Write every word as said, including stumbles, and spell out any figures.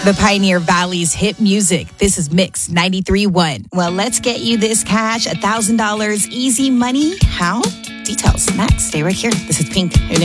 The Pioneer Valley's hit music. This is Mix ninety-three point one. Well, let's get you this cash, one thousand dollars easy money. How? Details next. Stay right here. This is Pink.